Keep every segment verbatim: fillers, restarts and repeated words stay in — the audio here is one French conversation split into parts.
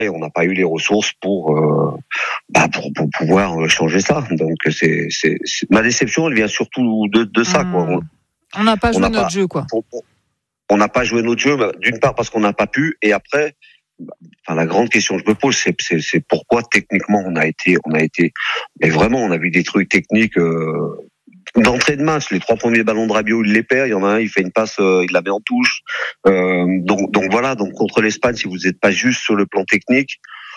on n'a pas eu les ressources pour, euh, bah pour, pour pouvoir changer ça. Donc c'est, c'est, c'est ma déception, elle vient surtout de, de ça. Mmh. Quoi. On n'a pas joué notre pas, jeu, quoi. On n'a pas joué notre jeu, d'une part parce qu'on n'a pas pu, et après, enfin la grande question que je me pose, c'est, c'est, c'est pourquoi techniquement on a été, on a été, mais vraiment on a vu des trucs techniques. Euh, D'entrée de match, les trois premiers ballons de Rabiot, il les perd. Il y en a un, il fait une passe, euh, il la met en touche. Euh, donc, donc voilà. Donc contre l'Espagne, si vous n'êtes pas juste sur le plan technique,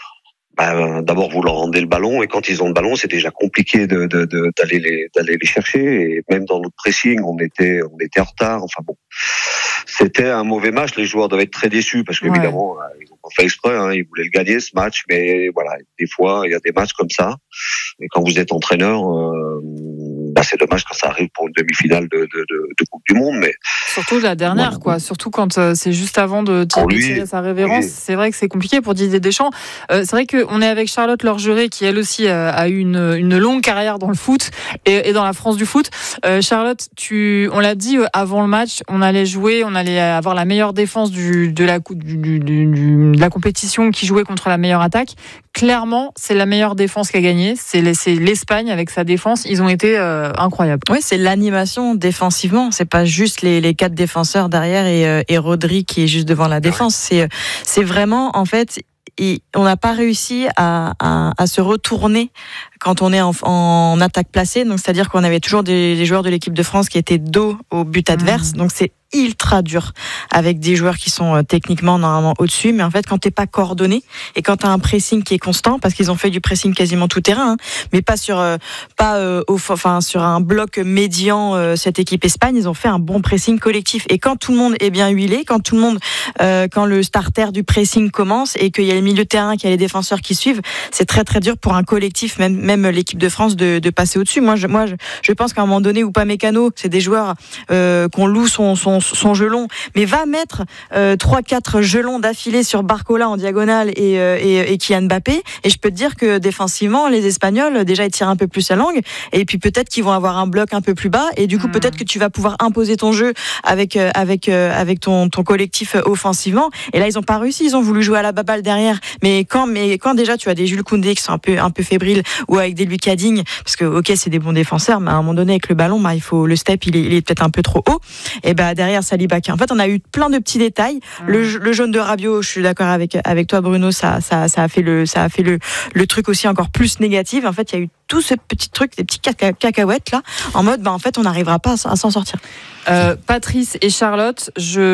bah, d'abord vous leur rendez le ballon, et quand ils ont le ballon, c'est déjà compliqué de, de, de d'aller les d'aller les chercher. Et même dans notre pressing, on était on était en retard. Enfin bon, c'était un mauvais match. Les joueurs doivent être très déçus parce qu'évidemment, ouais. Ils ont pas fait exprès. Hein, ils voulaient le gagner ce match, mais voilà, des fois il y a des matchs comme ça. Et quand vous êtes entraîneur. Euh, Bah c'est dommage quand ça arrive pour une demi-finale de, de, de, de Coupe du Monde, mais surtout la dernière, voilà. Quoi. Surtout quand euh, c'est juste avant de tirer sa révérence. Oui. C'est vrai que c'est compliqué pour Didier Deschamps. Euh, c'est vrai qu'on est avec Charlotte Lorgeret, qui elle aussi a, a eu une, une longue carrière dans le foot et, et dans la France du foot. Euh, Charlotte, tu, on l'a dit avant le match, on allait jouer, on allait avoir la meilleure défense du, de, la, du, du, du, de la compétition qui jouait contre la meilleure attaque. Clairement, c'est la meilleure défense qui a gagné. C'est, c'est l'Espagne avec sa défense. Ils ont été euh, incroyables. Oui, c'est l'animation défensivement. C'est pas juste les, les quatre défenseurs derrière et, euh, et Rodri qui est juste devant la défense. C'est, c'est vraiment, en fait, et on n'a pas réussi à, à, à se retourner quand on est en, en attaque placée. Donc, c'est-à-dire qu'on avait toujours des, des joueurs de l'équipe de France qui étaient dos au but adverse. Mmh. Donc, c'est ultra dur avec des joueurs qui sont euh, techniquement normalement au-dessus, mais en fait quand t'es pas coordonné et quand t'as un pressing qui est constant, parce qu'ils ont fait du pressing quasiment tout terrain, hein, mais pas sur euh, pas euh, au, enfin sur un bloc médian, euh, cette équipe Espagne, ils ont fait un bon pressing collectif. Et quand tout le monde est bien huilé, quand tout le monde euh, quand le starter du pressing commence et qu'il y a les milieux de terrain, qu'il y a les défenseurs qui suivent, c'est très très dur pour un collectif, même même l'équipe de France de, de passer au-dessus. Moi je moi je, je pense qu'à un moment donné, Upamecano, c'est des joueurs euh, qu'on loue son son son gelon, mais va mettre euh, trois quatre gelons d'affilée sur Barcola en diagonale et, euh, et, et Kylian Mbappé, et je peux te dire que défensivement les Espagnols déjà ils tirent un peu plus la langue, et puis peut-être qu'ils vont avoir un bloc un peu plus bas, et du coup mmh. peut-être que tu vas pouvoir imposer ton jeu avec euh, avec euh, avec ton ton collectif offensivement. Et là ils ont pas réussi, ils ont voulu jouer à la baballe derrière, mais quand mais quand déjà tu as des Jules Koundé qui sont un peu un peu fébriles, ou avec des Lucas Digne, parce que ok c'est des bons défenseurs, mais à un moment donné avec le ballon bah il faut le step il est, il est peut-être un peu trop haut, et bah derrière Saliba. En fait, on a eu plein de petits détails. Mmh. Le, le jaune de Rabiot, je suis d'accord avec avec toi, Bruno. Ça, ça, ça a fait le, ça a fait le, le truc aussi encore plus négatif. En fait, il y a eu tout ce petit truc, des petits caca- cacahuètes là, en mode, bah en fait, on n'arrivera pas à, à s'en sortir. Euh, Patrice et Charlotte,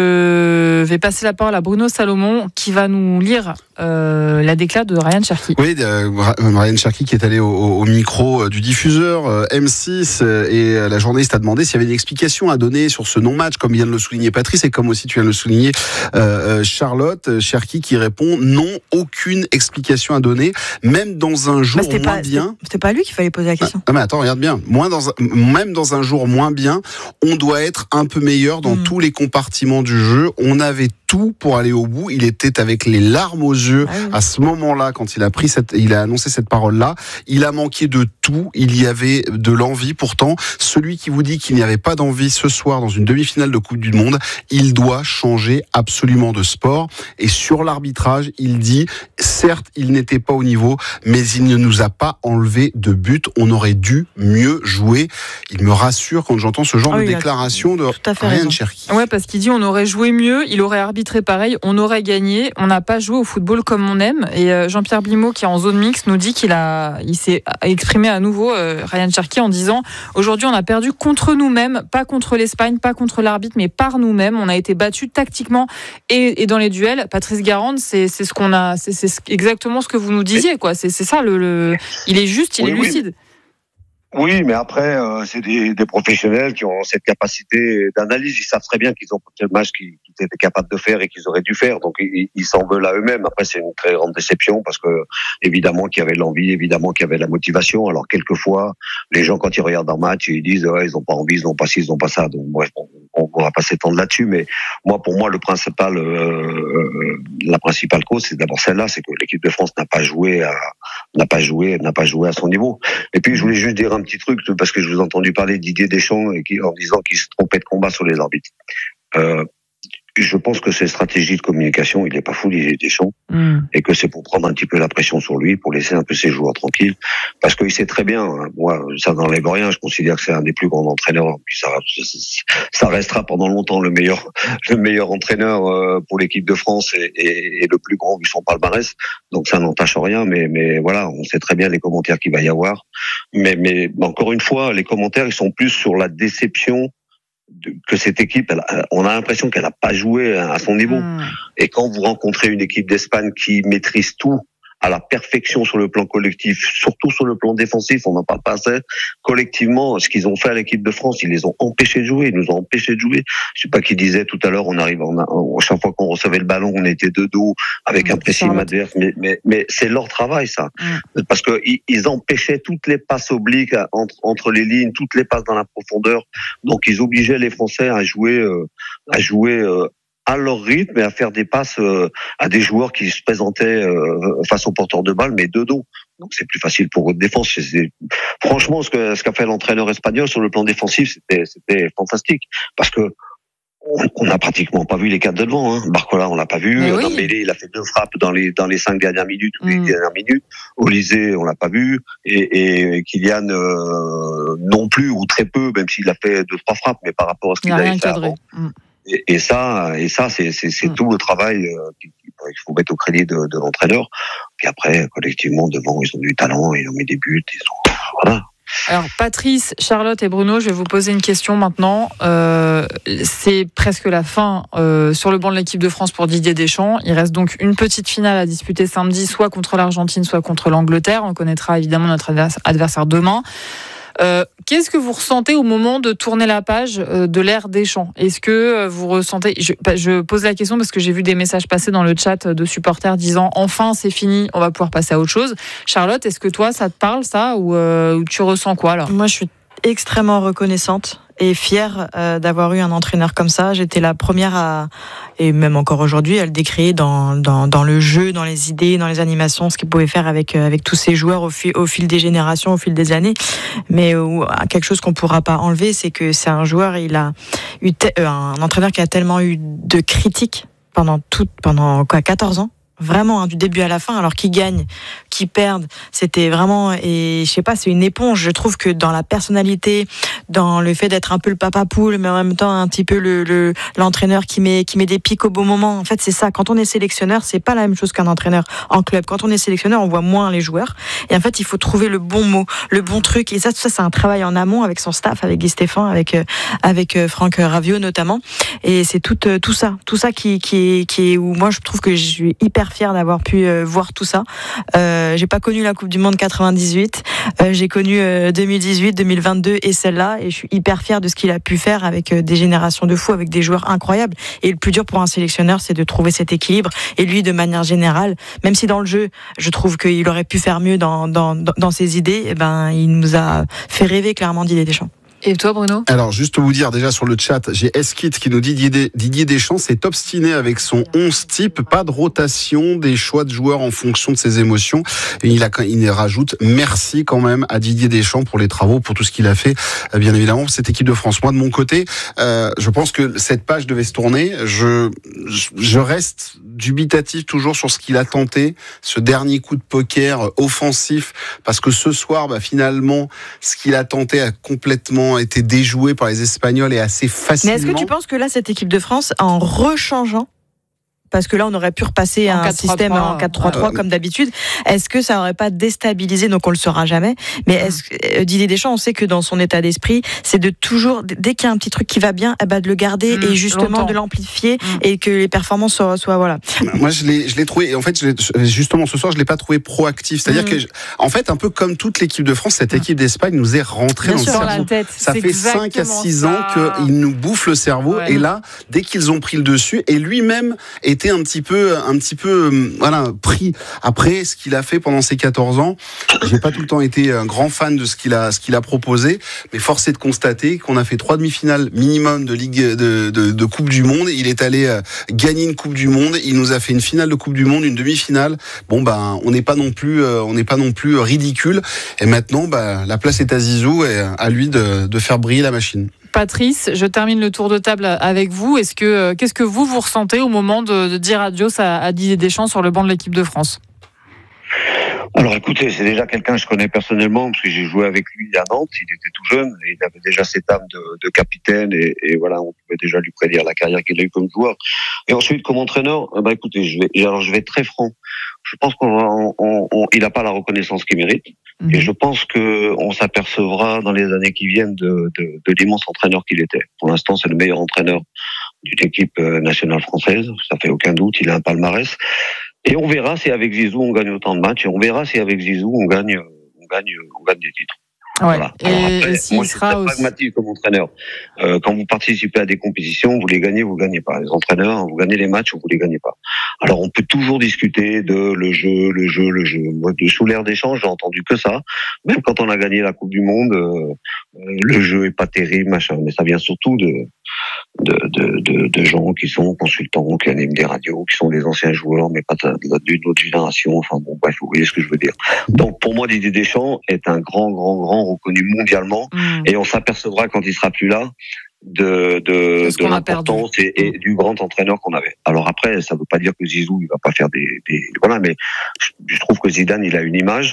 je vais passer la parole à Bruno Salomon qui va nous lire euh, la déclat de Ryan Cherki. Oui, euh, Ryan Cherki qui est allé au, au micro du diffuseur euh, M six, euh, et la journaliste a demandé s'il y avait une explication à donner sur ce non-match, comme vient de le souligner Patrice et comme aussi tu viens de le souligner euh, Charlotte. Cherki qui répond non, aucune explication à donner, même dans un jour moins pas, bien. C'était pas lui qu'il fallait poser la question. Ah, mais attends, regarde bien. Moins dans un, même dans un jour moins bien, on doit être un peu meilleur dans mmh. tous les compartiments du jeu. On avait tout pour aller au bout. Il était avec les larmes aux yeux ah oui. à ce moment-là quand il a pris cette, il a annoncé cette parole-là. Il a manqué de tout. Il y avait de l'envie. Pourtant, celui qui vous dit qu'il n'y avait pas d'envie ce soir dans une demi-finale de Coupe du Monde, il doit changer absolument de sport. Et sur l'arbitrage, il dit, certes, il n'était pas au niveau, mais il ne nous a pas enlevé de but. On aurait dû mieux jouer. Il me rassure quand j'entends ce genre ah oui, de déclaration de Ryan Cherki. Ouais, parce qu'il dit on aurait joué mieux, il aurait arbitré pareil, on aurait gagné. On n'a pas joué au football comme on aime. Et euh, Jean-Pierre Blimaud, qui est en zone mixte, nous dit qu'il a, il s'est exprimé à nouveau, euh, Ryan Cherki, en disant aujourd'hui on a perdu contre nous-mêmes, pas contre l'Espagne, pas contre l'arbitre, mais par nous-mêmes. On a été battus tactiquement et, et dans les duels. Patrice Garande, c'est, c'est ce qu'on a, c'est, c'est exactement ce que vous nous disiez, quoi. C'est, c'est ça le, le, il est juste, il oui, est lucide. Oui. Oui, mais après, euh, c'est des, des professionnels qui ont cette capacité d'analyse. Ils savent très bien qu'ils ont fait le match qu'ils, qu'ils étaient capables de faire et qu'ils auraient dû faire. Donc, ils, ils s'en veulent à eux-mêmes. Après, c'est une très grande déception parce que, évidemment, qu'il y avait l'envie, évidemment, qu'il y avait la motivation. Alors, quelquefois, les gens, quand ils regardent un match, ils disent, ouais, ils n'ont pas envie, ils n'ont pas ci, ils n'ont pas ça. Donc, bref, on, on va pas s'étendre là-dessus. Mais moi, pour moi, le principal, euh, la principale cause, c'est d'abord celle-là, c'est que l'équipe de France n'a pas joué à, n'a pas joué, n'a pas joué à son niveau. Et puis, je voulais juste dire un petit truc, parce que je vous ai entendu parler de Didier Deschamps et qui, en disant qu'il se trompait de combat sur les arbitres. Euh, je pense que ses stratégies de communication, il est pas fou, Didier Deschamps, mm. et que c'est pour prendre un petit peu la pression sur lui, pour laisser un peu ses joueurs tranquilles, parce qu'il sait très bien, hein, moi, ça n'enlève rien, je considère que c'est un des plus grands entraîneurs, puis ça, ça restera pendant longtemps le meilleur, le meilleur entraîneur euh, pour l'équipe de France et, et, et le plus grand vu son palmarès, donc ça n'entache rien, mais, mais voilà, on sait très bien les commentaires qu'il va y avoir, mais, mais encore une fois, les commentaires, ils sont plus sur la déception que cette équipe, elle, on a l'impression qu'elle n'a pas joué à son niveau. Mmh. Et quand vous rencontrez une équipe d'Espagne qui maîtrise tout à la perfection sur le plan collectif, surtout sur le plan défensif, on n'en parle pas assez. Collectivement, ce qu'ils ont fait à l'équipe de France, ils les ont empêchés de jouer, ils nous ont empêchés de jouer. Je sais pas qui disait tout à l'heure, on arrive, on a, à chaque fois qu'on recevait le ballon, on était de dos avec mmh, un pressing adverse, mais, mais, mais c'est leur travail, ça. Mmh. Parce que ils, ils empêchaient toutes les passes obliques entre, entre les lignes, toutes les passes dans la profondeur. Donc ils obligeaient les Français à jouer, euh, à jouer, euh, à leur rythme et à faire des passes euh, à des joueurs qui se présentaient euh, face aux porteurs de balles, mais de dos. Donc c'est plus facile pour eux de défense. C'est, franchement, ce, que, ce qu'a fait l'entraîneur espagnol sur le plan défensif, c'était, c'était fantastique. Parce que on n'a pratiquement pas vu les quatre de devant. Hein. Barcola, on l'a pas vu. Oui. Dembélé, il a fait deux frappes dans les dans les cinq dernières minutes ou les mmh. dernières minutes. Olysée, on l'a pas vu. Et, et Kylian euh, non plus ou très peu, même s'il a fait deux trois frappes, mais par rapport à ce qu'il avait fait avant. Mmh. Et, et ça, et ça, c'est, c'est, c'est mmh. tout le travail euh, qu'il faut mettre au crédit de, de l'entraîneur. Puis après, collectivement, devant, ils ont du talent, ils ont mis des buts, ils ont, voilà. Alors Patrice, Charlotte et Bruno, je vais vous poser une question maintenant. Euh, c'est presque la fin euh, sur le banc de l'équipe de France pour Didier Deschamps. Il reste donc une petite finale à disputer samedi, soit contre l'Argentine, soit contre l'Angleterre. On connaîtra évidemment notre adversaire demain. Euh, qu'est-ce que vous ressentez au moment de tourner la page euh, de l'ère Deschamps ? Est-ce que vous ressentez... Je, je pose la question parce que j'ai vu des messages passer dans le chat de supporters disant « Enfin, c'est fini, on va pouvoir passer à autre chose ». Charlotte, est-ce que toi, ça te parle, ça ? Ou, euh, ou tu ressens quoi, là ? Moi, je suis extrêmement reconnaissante et fière euh, d'avoir eu un entraîneur comme ça. J'étais la première à, et même encore aujourd'hui, à le décrire dans, dans, dans le jeu, dans les idées, dans les animations, ce qu'il pouvait faire avec, avec tous ces joueurs au fil, au fil des générations, au fil des années. Mais euh, quelque chose qu'on ne pourra pas enlever, c'est que c'est un joueur, il a eu te, euh, un entraîneur qui a tellement eu de critiques pendant, tout, pendant quoi, quatorze ans. Vraiment, hein, du début à la fin, alors qu'ils gagnent, qu'ils perdent, c'était vraiment, et je sais pas, c'est une éponge. Je trouve que dans la personnalité, dans le fait d'être un peu le papa poule, mais en même temps un petit peu le, le l'entraîneur qui met qui met des pics au bon moment. En fait, c'est ça. Quand on est sélectionneur, c'est pas la même chose qu'un entraîneur en club. Quand on est sélectionneur, on voit moins les joueurs. Et en fait, il faut trouver le bon mot, le bon truc. Et ça, tout ça, c'est un travail en amont avec son staff, avec Guy Stéphane, avec avec Franck Raviot notamment. Et c'est tout tout ça, tout ça qui qui est qui est où moi je trouve que je suis hyper fière d'avoir pu euh, voir tout ça. Euh, j'ai pas connu la Coupe du Monde quatre-vingt-dix-huit, euh, j'ai connu euh, deux mille dix-huit, deux mille vingt-deux et celle-là, et je suis hyper fière de ce qu'il a pu faire avec euh, des générations de fous, avec des joueurs incroyables. Et le plus dur pour un sélectionneur, c'est de trouver cet équilibre. Et lui, de manière générale, même si dans le jeu, je trouve qu'il aurait pu faire mieux dans dans dans ses idées, eh ben il nous a fait rêver clairement Didier Deschamps. Et toi, Bruno ? Alors, juste vous dire, déjà sur le chat, j'ai Eskit qui nous dit Didier, Didier Deschamps s'est obstiné avec son onze type, pas de rotation, des choix de joueurs en fonction de ses émotions. Et il, a, il rajoute merci quand même à Didier Deschamps pour les travaux, pour tout ce qu'il a fait, bien évidemment, pour cette équipe de France. Moi, de mon côté, euh, je pense que cette page devait se tourner. Je, je reste dubitatif toujours sur ce qu'il a tenté, ce dernier coup de poker offensif, parce que ce soir, bah, finalement, ce qu'il a tenté a complètement été déjoué par les Espagnols et assez facilement. Mais est-ce que tu penses que là, cette équipe de France, en rechangeant, parce que là, on aurait pu repasser en un système en quatre trois trois euh, comme d'habitude. Est-ce que ça n'aurait pas déstabilisé ? Donc, on le saura jamais. Mais est-ce que Didier Deschamps, on sait que dans son état d'esprit, c'est de toujours, dès qu'il y a un petit truc qui va bien, eh ben de le garder mmh, et justement longtemps. de l'amplifier mmh. et que les performances soient, soient voilà. Moi, je l'ai, je l'ai trouvé. En fait, je l'ai, justement, ce soir, je l'ai pas trouvé proactif. C'est-à-dire mmh. que, en fait, un peu comme toute l'équipe de France, cette équipe d'Espagne nous est rentrée bien dans sûr, le cerveau. la tête. Ça c'est fait cinq à six ans qu'ils nous bouffent le cerveau. Ouais. Et là, dès qu'ils ont pris le dessus, et lui-même était un petit peu un petit peu voilà pris après ce qu'il a fait pendant ces quatorze ans. J'ai pas tout le temps été un grand fan de ce qu'il a ce qu'il a proposé, mais force est de constater qu'on a fait trois demi-finales minimum de ligue de, de, de Coupe du Monde. Il est allé gagner une Coupe du Monde, il nous a fait une finale de Coupe du Monde, une demi-finale. Bon ben on n'est pas non plus on n'est pas non plus ridicule, et maintenant ben la place est à Zizou et à lui de, de faire briller la machine. Patrice, je termine le tour de table avec vous. Est-ce que, qu'est-ce que vous, vous ressentez au moment de, de dire adios à, à Didier Deschamps sur le banc de l'équipe de France ? Alors écoutez, c'est déjà quelqu'un que je connais personnellement parce que j'ai joué avec lui à Nantes, il était tout jeune, et il avait déjà cette âme de, de capitaine et, et voilà, on pouvait déjà lui prédire la carrière qu'il a eu comme joueur. Et ensuite comme entraîneur, bah écoutez, je vais, alors je vais être très franc. Je pense qu'on va, on, on, on, il n'a pas la reconnaissance qu'il mérite, mmh. et je pense que on s'apercevra dans les années qui viennent de, de, de l'immense entraîneur qu'il était. Pour l'instant, c'est le meilleur entraîneur d'une équipe nationale française, ça fait aucun doute, il a un palmarès. Et on verra si avec Zizou on gagne autant de matchs, et on verra si avec Zizou on gagne, on gagne, on gagne des titres. Ouais. Voilà. Et, Alors après, et si moi, il je suis sera très aussi... pragmatique comme entraîneur. Euh, quand vous participez à des compétitions, vous les gagnez, vous gagnez pas. Les entraîneurs, vous gagnez les matchs ou vous les gagnez pas. Alors on peut toujours discuter de le jeu, le jeu, le jeu. Moi, de sous l'ère d'échange, j'ai entendu que ça. Même quand on a gagné la Coupe du Monde, euh, le jeu est pas terrible, machin. Mais ça vient surtout de de, de, de, de gens qui sont consultants, qui animent des radios, qui sont des anciens joueurs, mais pas d'une autre génération. Enfin bon, bref, vous voyez ce que je veux dire. Donc pour moi, Didier Deschamps est un grand, grand, grand reconnu mondialement, mmh. et on s'apercevra quand il sera plus là de de, de l'importance et, et du grand entraîneur qu'on avait. Alors après, ça veut pas dire que Zizou il va pas faire des, des voilà, mais je, je trouve que Zidane il a une image.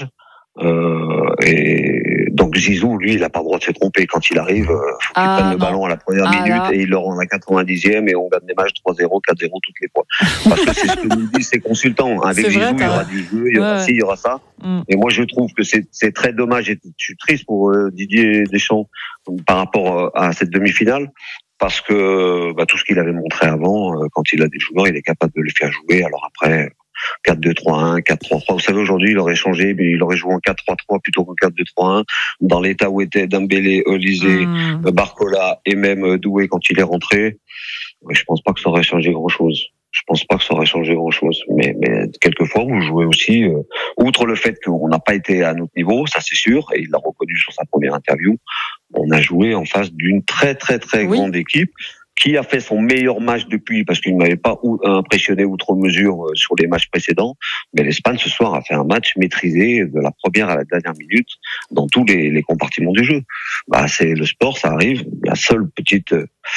Euh, et donc Zizou, lui, il a pas le droit de se tromper. Quand il arrive, euh, faut qu'il ah, prenne le non. ballon à la première ah, minute là. Et il le rend à la quatre-vingt-dixième et on gagne des matchs trois zéro, quatre zéro toutes les fois. Parce que c'est ce que nous disent ces consultants. Avec c'est Zizou, vrai, il y aura du jeu, il y aura ouais. ci, il y aura ça. Mm. Et moi, je trouve que c'est, c'est très dommage et je suis triste pour euh, Didier Deschamps par rapport euh, à cette demi-finale. Parce que bah, tout ce qu'il avait montré avant, euh, quand il a des joueurs, il est capable de les faire jouer. Alors après, quatre deux trois un, quatre trois trois. Vous savez, aujourd'hui, il aurait changé, mais il aurait joué en quatre trois trois plutôt qu'en quatre deux trois un. Dans l'état où étaient Dembélé, Olysée, mmh. Barcola et même Doué quand il est rentré, je pense pas que ça aurait changé grand-chose. Je pense pas que ça aurait changé grand-chose. Mais, mais quelquefois, vous jouez aussi, euh, outre le fait qu'on n'a pas été à notre niveau, ça c'est sûr, et il l'a reconnu sur sa première interview, on a joué en face d'une très très très oui. grande équipe qui a fait son meilleur match depuis, parce qu'il ne m'avait pas impressionné outre mesure sur les matchs précédents. Mais l'Espagne, ce soir, a fait un match maîtrisé de la première à la dernière minute dans tous les, les compartiments du jeu. Bah, c'est le sport, ça arrive. La seule petite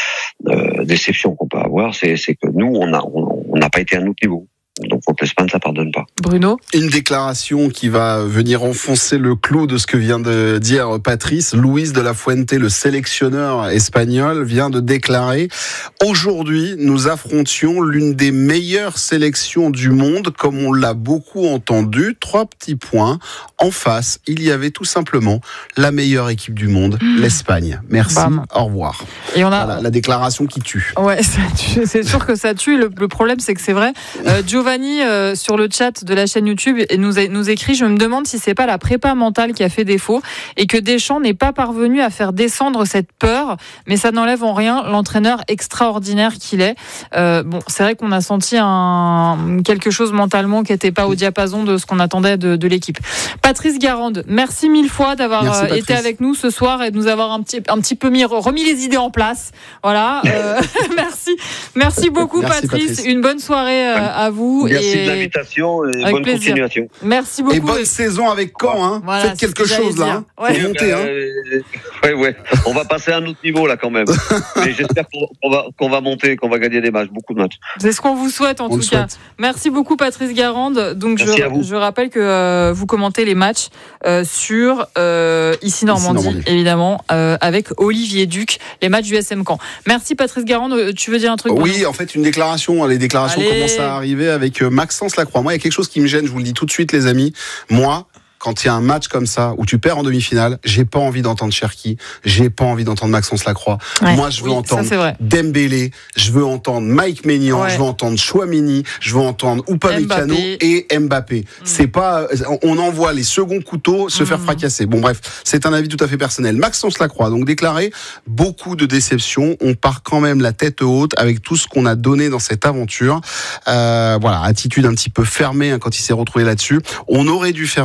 euh, déception qu'on peut avoir, c'est, c'est que nous, on a, on n'a pas été à notre niveau. Donc contre l'Espagne, ça pardonne pas. Bruno ? Une déclaration qui va venir enfoncer le clou de ce que vient de dire Patrice. Luis de la Fuente, le sélectionneur espagnol, vient de déclarer: aujourd'hui, nous affrontions l'une des meilleures sélections du monde, comme on l'a beaucoup entendu. Trois petits points. En face, il y avait tout simplement la meilleure équipe du monde, mmh. l'Espagne. Merci, Bam. Au revoir. Et on a voilà, la déclaration qui tue. Ouais, ça tue. C'est sûr que ça tue. Le, le problème, c'est que c'est vrai. Euh, Giovanni, euh, sur le chat de la chaîne YouTube, nous, a, nous écrit: je me demande si c'est pas la prépa mentale qui a fait défaut et que Deschamps n'est pas parvenu à faire descendre cette peur, mais ça n'enlève en rien l'entraîneur extraordinaire qu'il est. Euh, bon, c'est vrai qu'on a senti un, quelque chose mentalement qui n'était pas au diapason de ce qu'on attendait de, de l'équipe. Patrice Garande, merci mille fois d'avoir merci, été avec nous ce soir et de nous avoir un petit, un petit peu mis, remis les idées en place. Voilà. Euh, merci. Merci beaucoup, merci, Patrice. Patrice. Une bonne soirée euh, à vous. Merci et... de l'invitation et avec bonne plaisir. Continuation. Merci beaucoup. Et bonne saison avec Caen. Hein. Voilà, Faites quelque chose là. Hein. Ouais. Faut monter. Hein. Euh, ouais, ouais. On va passer à un autre niveau là quand même. Mais j'espère qu'on va, qu'on va monter, qu'on va gagner des matchs, beaucoup de matchs. C'est ce qu'on vous souhaite en On tout cas. Souhaite. Merci beaucoup, Patrice Garande. Donc je, je rappelle que euh, vous commentez les matchs euh, sur euh, Ici Normandie, Ici Normandie. évidemment, euh, avec Olivier Duc, les matchs du S M Caen. Merci Patrice Garande. Tu veux dire un truc? Oui, en fait, une déclaration. Les déclarations Allez. commencent à arriver avec Maxence Lacroix. Moi, il y a quelque chose qui me gêne, je vous le dis tout de suite, les amis. Moi, quand il y a un match comme ça où tu perds en demi-finale, j'ai pas envie d'entendre Cherki, j'ai pas envie d'entendre Maxence Lacroix. Ouais, Moi, je veux oui, entendre ça, Dembélé, je veux entendre Mike Maignan, ouais. je veux entendre Chouamini, je veux entendre Upamecano et Mbappé. Mm. C'est pas, on envoie les seconds couteaux se mm. faire fracasser. Bon, bref, c'est un avis tout à fait personnel. Maxence Lacroix, donc déclaré, beaucoup de déceptions. On part quand même la tête haute avec tout ce qu'on a donné dans cette aventure. Euh, voilà, attitude un petit peu fermée hein, quand il s'est retrouvé là-dessus. On aurait dû faire mieux sur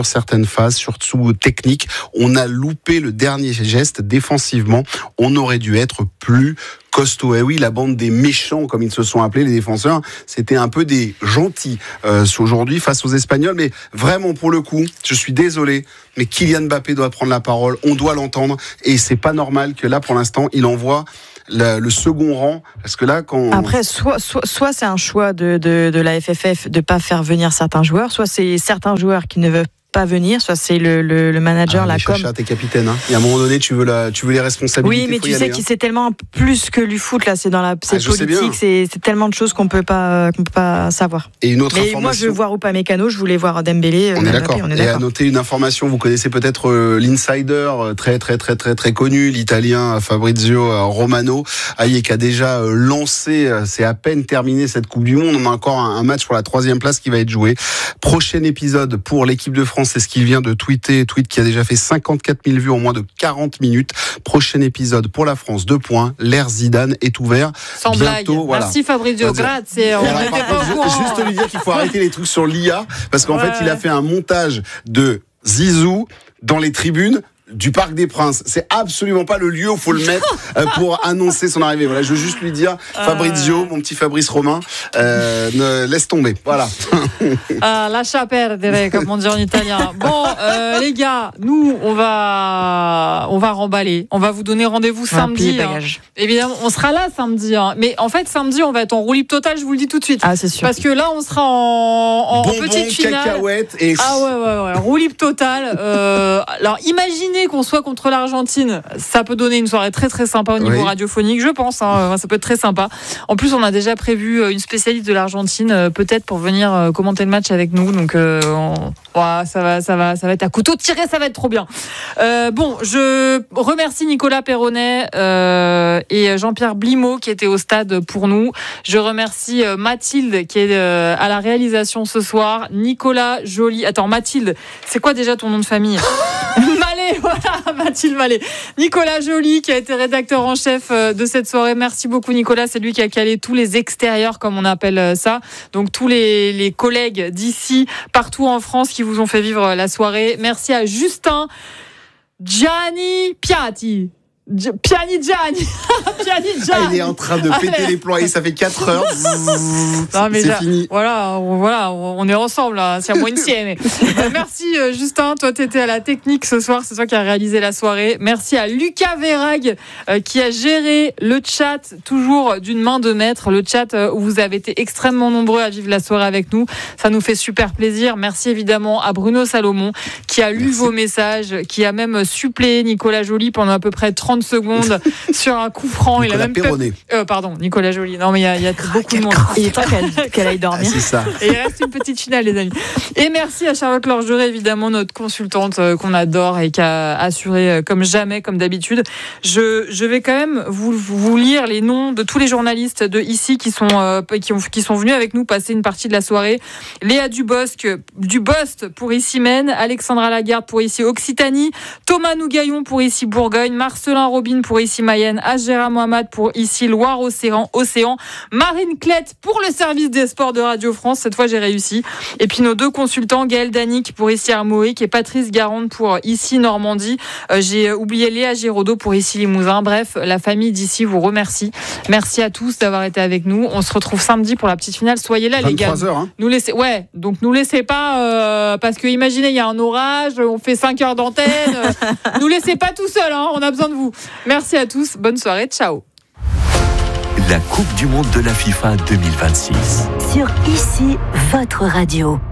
certaines phases, surtout techniques. On a loupé le dernier geste défensivement. On aurait dû être plus costaud. Et oui, la bande des méchants, comme ils se sont appelés, les défenseurs, c'était un peu des gentils euh, aujourd'hui face aux Espagnols. Mais vraiment, pour le coup, je suis désolé, mais Kylian Mbappé doit prendre la parole. On doit l'entendre. Et c'est pas normal que là, pour l'instant, il envoie Le, le second rang, parce que là, quand après, soit soit, soit c'est un choix de, de de la F F F de pas faire venir certains joueurs, soit c'est certains joueurs qui ne veulent pas venir, soit c'est le, le, le manager, ah, la com. Chacha, t'es capitaine, hein. Et à un moment donné, tu veux la, tu veux les responsabilités. Oui, mais tu sais aller, que hein. c'est tellement plus que du foot là, c'est dans la, c'est ah, politique, c'est, c'est tellement de choses qu'on peut pas, qu'on peut pas savoir. Et une autre mais information. Moi, je veux voir Upamecano, je voulais voir Dembélé. On est d'accord. On est d'accord. Et à noter une information, vous connaissez peut-être euh, l'insider euh, très très très très très connu, l'Italien Fabrizio euh, Romano, aïe, qui a déjà euh, lancé, euh, c'est à peine terminé cette Coupe du Monde. On a encore un, un match pour la troisième place qui va être joué. Prochain épisode pour l'équipe de France, c'est ce qu'il vient de tweeter, tweet qui a déjà fait cinquante-quatre mille vues en moins de quarante minutes. Prochain épisode pour la France, deux points. L'ère Zidane est ouvert. Sans bientôt, blague. Voilà. Merci Fabrizio, grazie. On n'était pas au courant. Juste lui dire qu'il faut arrêter les trucs sur l'I A, parce qu'en ouais. fait, il a fait un montage de Zizou dans les tribunes du Parc des Princes. C'est absolument pas le lieu où il faut le mettre euh, pour annoncer son arrivée. Voilà, je veux juste lui dire, Fabrizio, mon petit Fabrice Romain, euh, ne laisse tomber. Voilà. Ah, lascia perdere, comme on dit en italien. Bon, euh, les gars, nous, on va, on va remballer. On va vous donner rendez-vous samedi. Hein. Évidemment, on sera là samedi. Hein. Mais en fait, samedi, on va être en roue libre totale, je vous le dis tout de suite. Ah, c'est sûr. Parce que là, on sera en, en Bonbon, petite finale. Cacahuètes et... Ah ouais, ouais, ouais. Roue libre totale. Euh, alors, imaginez qu'on soit contre l'Argentine, ça peut donner une soirée très très sympa au niveau oui. radiophonique, je pense, hein, ça peut être très sympa. En plus, on a déjà prévu une spécialiste de l'Argentine, peut-être pour venir commenter le match avec nous, donc euh, on... ouais, ça va, ça va, ça va être à couteau tiré, ça va être trop bien. Euh, bon, je remercie Nicolas Perronnet euh, et Jean-Pierre Blimaud qui étaient au stade pour nous. Je remercie Mathilde qui est euh, à la réalisation ce soir. Nicolas Joly. Attends, Mathilde, c'est quoi déjà ton nom de famille? Mallet, voilà, Mathilde Mallet. Nicolas Joly qui a été rédacteur en chef de cette soirée. Merci beaucoup Nicolas, c'est lui qui a calé tous les extérieurs comme on appelle ça. Donc tous les, les collègues d'ici, partout en France qui vous ont fait vivre la soirée. Merci à Justin Gianni Piatti. Piani Gianni. Piani Gianni. Il est en train de péter les plombs et ça fait quatre heures. Non, mais c'est là, fini. Voilà, on, voilà, on est ensemble là. C'est à moi une sienne. Merci Justin, toi tu étais à la technique ce soir, c'est toi qui as réalisé la soirée. Merci à Lucas Verrag euh, qui a géré le chat toujours d'une main de maître. Le chat euh, où vous avez été extrêmement nombreux à vivre la soirée avec nous. Ça nous fait super plaisir. Merci évidemment à Bruno Salomon qui a lu Merci. vos messages, qui a même suppléé Nicolas Joly pendant à peu près trente secondes sur un coup franc. Nicolas il a même Perronnet. Pe... Euh, pardon, Nicolas Joly. Non, mais il y a, il y a beaucoup de monde. Il est temps qu'elle, qu'elle aille dormir. Ah, c'est ça. Et il reste une petite finale, les amis. Et merci à Charlotte Lorgeret, évidemment, notre consultante euh, qu'on adore et qui a assuré euh, comme jamais, comme d'habitude. Je, je vais quand même vous, vous lire les noms de tous les journalistes de ici qui sont, euh, qui, ont, qui sont venus avec nous passer une partie de la soirée. Léa Dubosc, Dubost pour ici Maine, Alexandra Lagarde pour ici Occitanie, Thomas Nougaillon pour ici Bourgogne, Marcelin Robin pour ici Mayenne, Agera Mohamed pour ici Loire-Océan, Océan, Marine Clette pour le service des sports de Radio France. Cette fois, j'ai réussi. Et puis nos deux consultants, Gaël Danic pour ici Armorique et Patrice Garande pour ici Normandie. Euh, j'ai oublié Léa Giraudot pour ici Limousin. Bref, la famille d'ici vous remercie. Merci à tous d'avoir été avec nous. On se retrouve samedi pour la petite finale. Soyez là, les gars. vingt-trois heures, hein. Nous laissez, ouais. Donc nous laissez pas euh, parce que imaginez, il y a un orage, on fait cinq heures d'antenne. Nous laissez pas tout seul, hein. On a besoin de vous. Merci à tous. Bonne soirée. Ciao. La Coupe du Monde de la FIFA deux mille vingt-six. Sur ici, votre radio.